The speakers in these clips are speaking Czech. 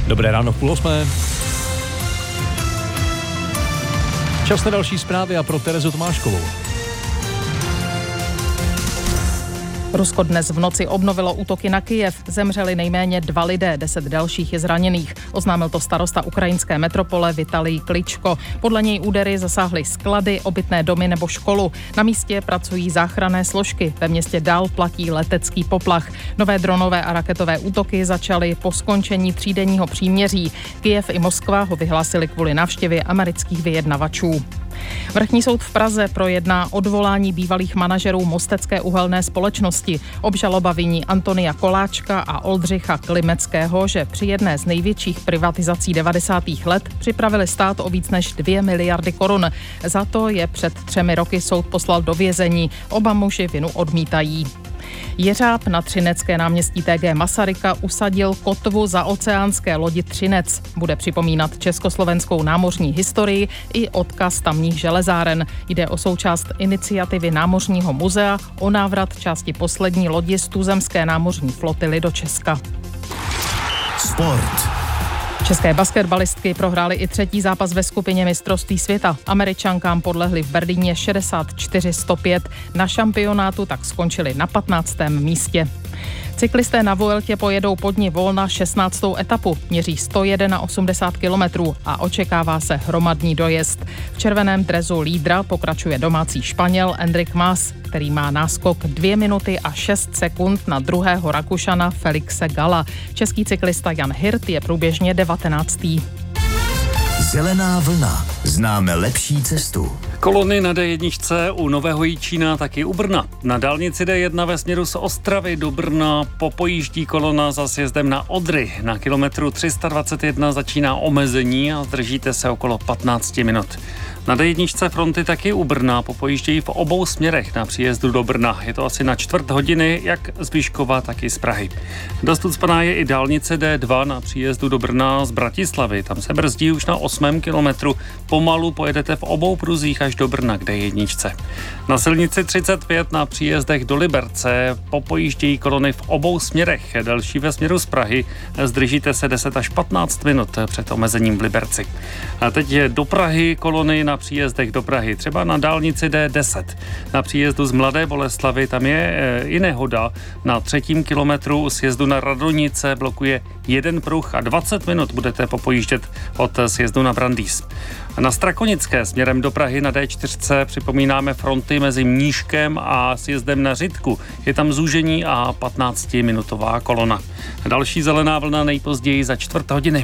Dobré ráno, 7:30. Čas na další zprávy a pro Terezu Tomáškovou. Rusko dnes v noci obnovilo útoky na Kyjev. Zemřeli nejméně 2 lidé, 10 dalších je zraněných. Oznámil to starosta ukrajinské metropole Vitalij Kličko. Podle něj údery zasáhly sklady, obytné domy nebo školu. Na místě pracují záchranné složky. Ve městě dál platí letecký poplach. Nové dronové a raketové útoky začaly po skončení třídenního příměří. Kyjev i Moskva ho vyhlásili kvůli návštěvě amerických vyjednavačů. Vrchní soud v Praze projedná odvolání bývalých manažerů Mostecké uhelné společnosti. Obžaloba viní Antonia Koláčka a Oldřicha Klimeckého, že při jedné z největších privatizací 90. let připravili stát o víc než 2 miliardy korun. Za to je před 3 roky soud poslal do vězení. Oba muži vinu odmítají. Jeřáb na Třinecké náměstí TG Masaryka usadil kotvu za oceánské lodi Třinec. Bude připomínat československou námořní historii i odkaz tamních železáren. Jde o součást iniciativy Námořního muzea o návrat části poslední lodi z tuzemské námořní flotily do Česka. Sport. České basketbalistky prohrály i 3. zápas ve skupině mistrovství světa. Američankám podlehly v Berlíně 64-105. Na šampionátu tak skončili na 15. místě. Cyklisté na Vueltě pojedou po dni volna 16. etapu. Měří 181 kilometrů a očekává se hromadný dojezd. V červeném dresu lídra pokračuje domácí Španěl Enric Mas, který má náskok 2 minuty a 6 sekund na druhého Rakušana Felixe Galla. Český cyklista Jan Hirt je průběžně 19. Zelená vlna. Známe lepší cestu. Kolony na D1 u Nového Jičína, taky u Brna. Na dálnici D1 ve směru z Ostravy do Brna popojíždí kolona za sjezdem na Odry. Na kilometru 321 začíná omezení a zdržíte se okolo 15 minut. Na D1 fronty taky u Brna popojíždějí v obou směrech na příjezdu do Brna. Je to asi na 1/4 hodiny, jak z Vyškova, tak i z Prahy. Dost ucpaná je i dálnice D2 na příjezdu do Brna z Bratislavy. Tam se brzdí už na 8. kilometru. Pomalu pojedete v obou pruzích až do Brna k D1. Na silnici 35 na příjezdech do Liberce popojíždějí kolony v obou směrech. Další ve směru z Prahy. Zdržíte se 10 až 15 minut před omezením v Liberci. A teď je do Prahy kolony na příjezdech do Prahy, třeba na dálnici D10. Na příjezdu z Mladé Boleslavi tam je i nehoda. Na 3. kilometru sjezdu na Radonice blokuje 1 pruh a 20 minut budete popojíždět od sjezdu na Brandýs. Na Strakonické směrem do Prahy na D4 připomínáme fronty mezi Mníškem a sjezdem na Řitku. Je tam zúžení a 15-minutová kolona. Další zelená vlna nejpozději za 1/4 hodiny.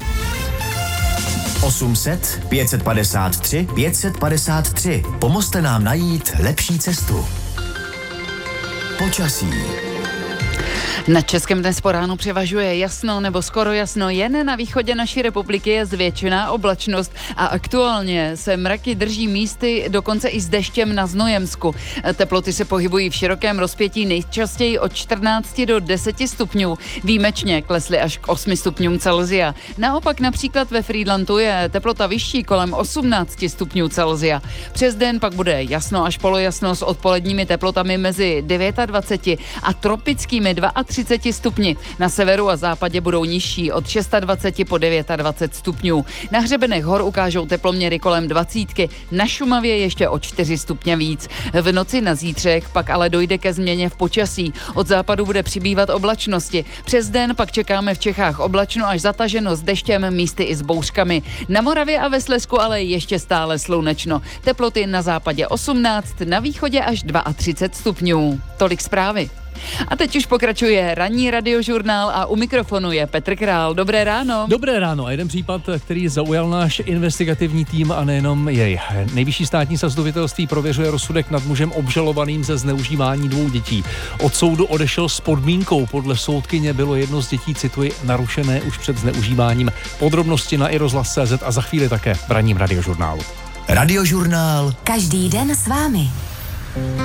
800 553 553. Pomozte nám najít lepší cestu. Počasí. Na českém dnes po ránu převažuje jasno nebo skoro jasno, jen na východě naší republiky je zvětšená oblačnost a aktuálně se mraky drží místy dokonce i s deštěm na Znojemsku. Teploty se pohybují v širokém rozpětí nejčastěji od 14 do 10 stupňů. Výjimečně klesly až k 8 stupňům Celsia. Naopak například ve Frýdlantu je teplota vyšší kolem 18 stupňů Celsia. Přes den pak bude jasno až polojasno s odpoledními teplotami mezi 29 a tropickými 32 stupni. Na severu a západě budou nižší od 26 po 29 stupňů. Na hřebenech hor ukážou teploměry kolem 20. Na Šumavě ještě o 4 stupně víc. V noci na zítřek pak ale dojde ke změně v počasí. Od západu bude přibývat oblačnosti. Přes den pak čekáme v Čechách oblačno až zataženo s deštěm, místy i s bouřkami. Na Moravě a ve Slezsku ale ještě stále slunečno. Teploty na západě 18, na východě až 32 stupňů. Tolik zprávy. A teď už pokračuje ranní radiožurnál a u mikrofonu je Petr Král. Dobré ráno. Dobré ráno a jeden případ, který zaujal náš investigativní tým a nejenom jej. Nejvyšší státní zastupitelství prověřuje rozsudek nad mužem obžalovaným ze zneužívání 2 dětí. Od soudu odešel s podmínkou. Podle soudkyně bylo jedno z dětí, cituji, narušené už před zneužíváním. Podrobnosti na iRozhlas.cz a za chvíli také v ranním radiožurnálu. Radiožurnál. Každý den s vámi.